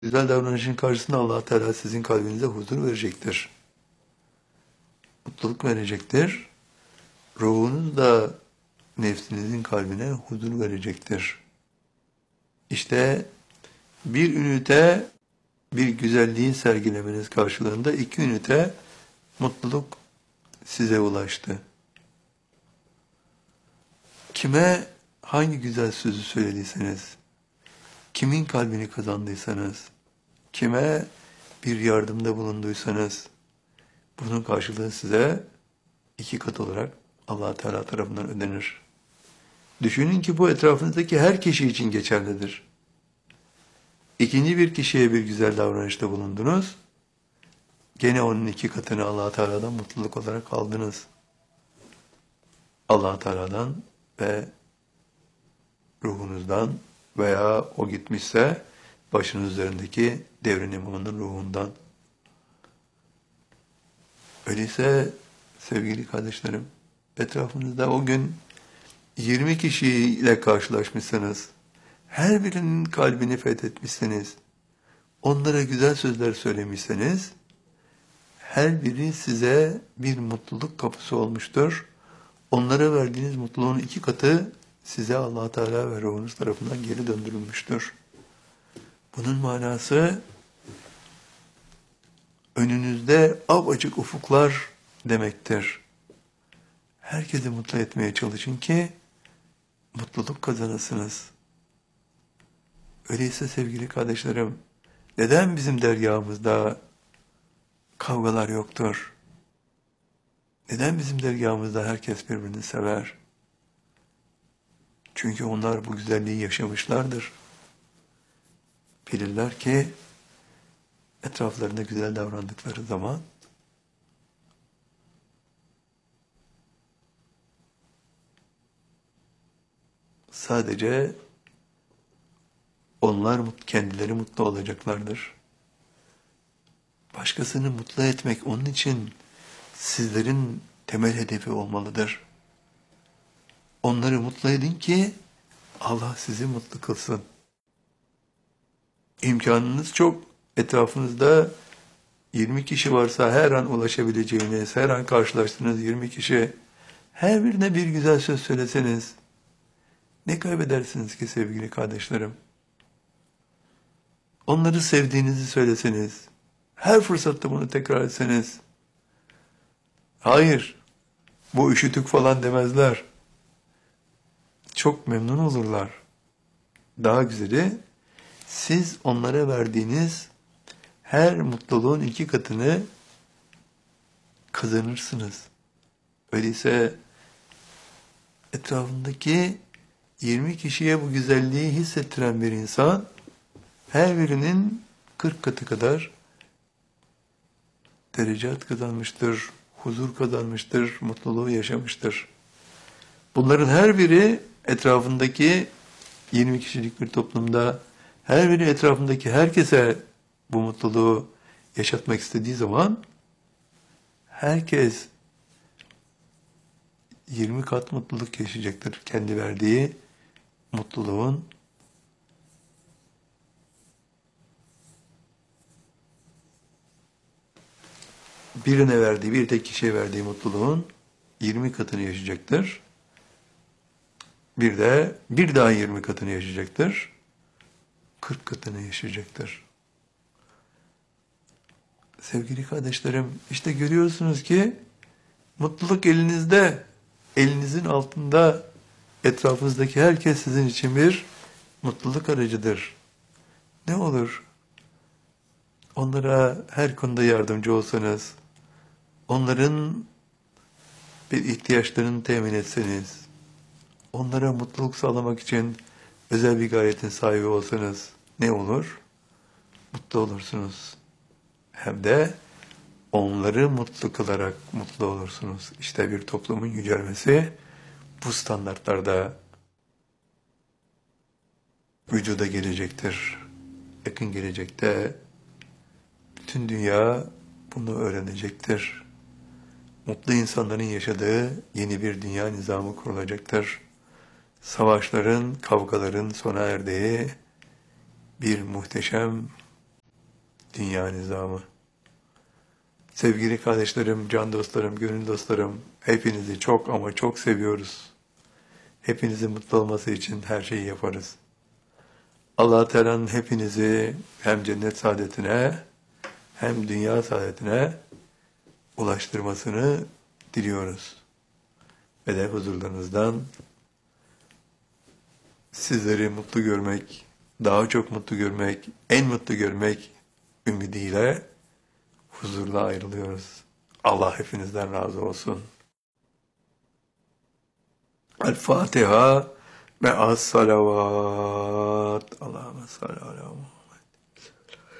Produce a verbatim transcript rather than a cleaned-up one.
Güzel davranışın karşısında Allah Teala sizin kalbinize huzur verecektir. Mutluluk verecektir. Ruhunuz da nefsinizin kalbine huzur verecektir. İşte bir ünite bir güzelliği sergilemeniz karşılığında iki ünite mutluluk size ulaştı. Kime hangi güzel sözü söylediyseniz, kimin kalbini kazandıysanız, kime bir yardımda bulunduysanız, bunun karşılığı size iki kat olarak Allah Teala tarafından ödenir. Düşünün ki bu etrafınızdaki her kişi için geçerlidir. İkinci bir kişiye bir güzel davranışta bulundunuz, gene onun iki katını Allah Teala'dan mutluluk olarak aldınız. Allah Teala'dan ve ruhunuzdan veya o gitmişse başınız üzerindeki devrin imamının ruhundan. Öyleyse sevgili kardeşlerim, etrafınızda o gün yirmi kişiyle karşılaşmışsınız. Her birinin kalbini fethetmişsiniz. Onlara güzel sözler söylemişsiniz. Her biri size bir mutluluk kapısı olmuştur. Onlara verdiğiniz mutluluğun iki katı size Allah Teala ve ruhunuz tarafından geri döndürülmüştür. Bunun manası önünüzde apaçık ufuklar demektir. Herkesi mutlu etmeye çalışın ki mutluluk kazanasınız. Öyleyse sevgili kardeşlerim, neden bizim deryamızda kavgalar yoktur? Neden bizim deryamızda herkes birbirini sever? Çünkü onlar bu güzelliği yaşamışlardır. Bilirler ki etraflarında güzel davrandıkları zaman sadece onlar kendileri mutlu olacaklardır. Başkasını mutlu etmek onun için sizlerin temel hedefi olmalıdır. Onları mutlu edin ki Allah sizi mutlu kılsın. İmkanınız çok, etrafınızda yirmi kişi varsa her an ulaşabileceğiniz, her an karşılaştığınız yirmi kişi, her birine bir güzel söz söyleseniz, ne kaybedersiniz ki sevgili kardeşlerim? Onları sevdiğinizi söyleseniz, her fırsatta bunu tekrar etseniz, hayır, bu üşütük falan demezler. Çok memnun olurlar. Daha güzeli, siz onlara verdiğiniz her mutluluğun iki katını kazanırsınız. Öyleyse etrafındaki yirmi kişiye bu güzelliği hissettiren bir insan, her birinin kırk katı kadar derecat kazanmıştır, huzur kazanmıştır, mutluluğu yaşamıştır. Bunların her biri etrafındaki yirmi kişilik bir toplumda, her biri etrafındaki herkese bu mutluluğu yaşatmak istediği zaman, herkes yirmi kat mutluluk yaşayacaktır. Kendi verdiği mutluluğun birine verdiği, bir tek kişiye verdiği mutluluğun yirmi katını yaşayacaktır. Bir de bir daha yirmi katını yaşayacaktır. kırk katını yaşayacaktır. Sevgili kardeşlerim, işte görüyorsunuz ki mutluluk elinizde, elinizin altında, etrafınızdaki herkes sizin için bir mutluluk aracıdır. Ne olur onlara her konuda yardımcı olsanız, onların bir ihtiyaçlarını temin etseniz, onlara mutluluk sağlamak için özel bir gayretin sahibi olsanız ne olur? Mutlu olursunuz. Hem de onları mutlu kılarak mutlu olursunuz. İşte bir toplumun yücelmesi bu standartlarda vücuda gelecektir. Yakın gelecekte bütün dünya bunu öğrenecektir. Mutlu insanların yaşadığı yeni bir dünya nizamı kurulacaktır. Savaşların, kavgaların sona erdiği bir muhteşem dünya nizamı. Sevgili kardeşlerim, can dostlarım, gönül dostlarım, hepinizi çok ama çok seviyoruz. Hepinizin mutlu olması için her şeyi yaparız. Allah Teala'nın hepinizi hem cennet saadetine hem dünya saadetine ulaştırmasını diliyoruz. Ve de huzurlarınızdan sizleri mutlu görmek, daha çok mutlu görmek, en mutlu görmek ümidiyle huzurla ayrılıyoruz. Allah hepinizden razı olsun. El Fatiha ve as salavat. Allahümme salli ala Muhammed.